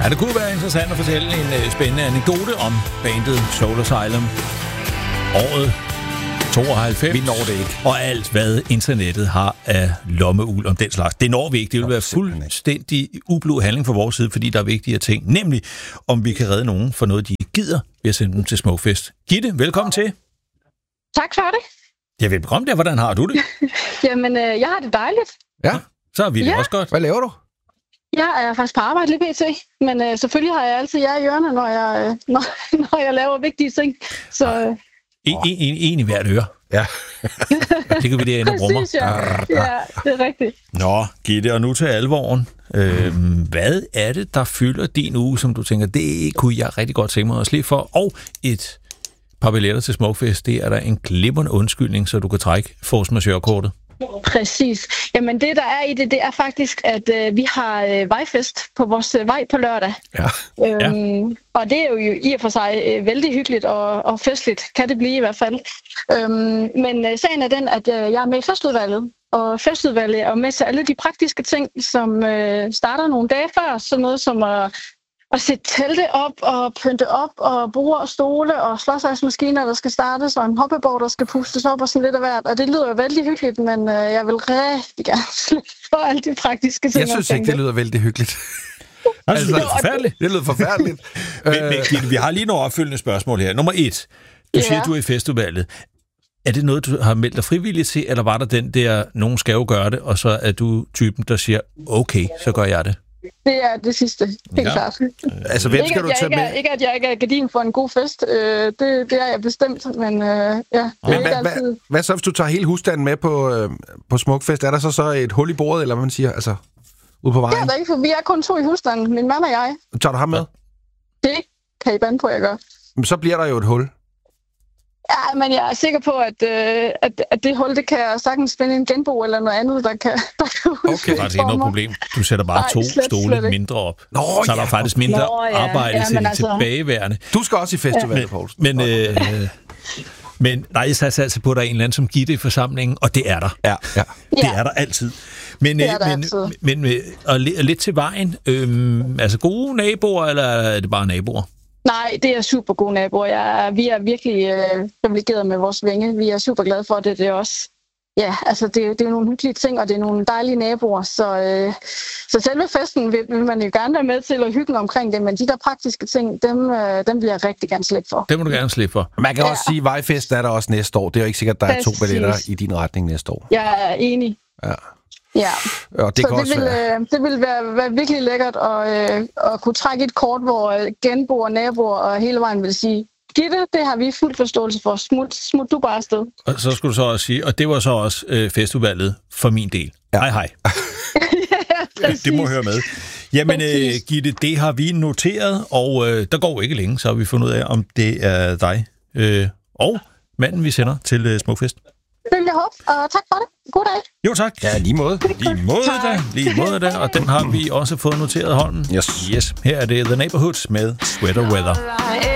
Ja, det kunne være interessant at fortælle en spændende anekdote om bandet Soul Asylum. Året 92. Vi når det ikke. Og alt, hvad internettet har af lommeuld om den slags. Det når vi ikke. Det vil være fuldstændig ublu handling fra vores side, fordi der er vigtige ting. Nemlig, om vi kan redde nogen for noget, de gider ved at sende dem til Smukfest. Gitte, velkommen til. Tak for det. Ja, velkommen der. Hvordan har du det? Jamen, jeg har det dejligt. Ja. Så er vi det også godt. Hvad laver du? Jeg er faktisk på arbejde lige pt. Men selvfølgelig har jeg altid jer i ørerne, når jeg laver vigtige ting. Så... En i hvert øre. Ja. Det kan vi derinde og brummer. Præcis, ja, det er rigtigt. Nå, Gitte, og nu til alvoren. Hvad er det, der fylder din uge, som du tænker, det kunne jeg rigtig godt tænke mig at slippe for? Og et par billetter til Smukfest, det er der en glimrende undskyldning, så du kan trække force majeure-kortet. Præcis. Jamen det, der er i det er faktisk, at vi har vejfest på vores vej på lørdag. Ja. Og det er jo i og for sig vældig hyggeligt og festligt, kan det blive i hvert fald. Men sagen er den, at jeg er med i festudvalget. Og festudvalget er med til alle de praktiske ting, som starter nogle dage før. Sådan noget som at sætte telte op og pynte op og borde og stole og slåsejsmaskiner, der skal startes, og en hoppebord, der skal pustes op og sådan lidt af hvert. Og det lyder jo vældig hyggeligt, men jeg vil rigtig gerne slippe for alle de praktiske ting. Jeg synes ikke, det lyder vældig hyggeligt. Altså, det lyder forfærdeligt. Det lyder forfærdeligt. Men Gitte, vi har lige nogle opfølgende spørgsmål her. Nummer 1. Du siger, du er i festudvalget. Er det noget, du har meldt dig frivilligt til, eller var der den der, nogen skal jo gøre det, og så er du typen, der siger, okay, så gør jeg det? Det er det sidste, helt klart. Altså, hvem skal du tage med? Ikke, at jeg ikke er gardin for en god fest. Det er jeg bestemt, men ja. Hvad så, hvis du tager hele husstanden med på Smukfest? Er der så et hul i bordet, eller hvad man siger? Altså, ude på vejen? Det er der ikke, for vi er kun 2 i husstanden. Min mand og jeg. Tager du ham med? Det kan I bande på, jeg gør. Men så bliver der jo et hul. Ja, men jeg er sikker på, at det hul, det kan sagtens spænde en genbo eller noget andet, der kan okay. Det er faktisk ikke noget problem. Du sætter bare 2 stole mindre op. Så er der faktisk mindre arbejde til de tilbageværende. Du skal også i festivalet, Poulsen. Men nej, jeg satser altså på, at der er en eller anden som Gitte i forsamlingen, og det er der. Ja. Det er der altid. Men lidt til vejen. Altså gode naboer, eller er det bare naboer? Nej, det er super gode naboer. Vi er virkelig privilegeret med vores vinge. Vi er super glade for det. Det er også, ja, altså det er nogle hyggelige ting, og det er nogle dejlige naboer. Så selve festen vil man jo gerne være med til at hygge omkring det, men de der praktiske ting, dem vil jeg rigtig gerne slippe for. Det må du gerne slippe for. Man kan også sige, at vejfest er der også næste år. Det er jo ikke sikkert, at der er 2 billetter i din retning næste år. Jeg er enig. Ja, og det vil være virkelig lækkert at kunne trække et kort, hvor genboer og naboer og hele vejen vil sige, Gitte, det har vi fuld forståelse for. Smut du bare afsted. Og så skulle du så også sige, og det var så også festudvalget for min del. Ja. Hej. Ja, det må høre med. Jamen, Gitte, det har vi noteret, og der går ikke længe, så har vi fundet ud af, om det er dig og manden, vi sender til Smukfest. Det vil jeg håbe, og tak for det. God dag. Jo, tak. Ja, lige måde. Lige måde da, og den har vi også fået noteret hånden. Yes. Her er det The Neighborhoods med Sweater Weather.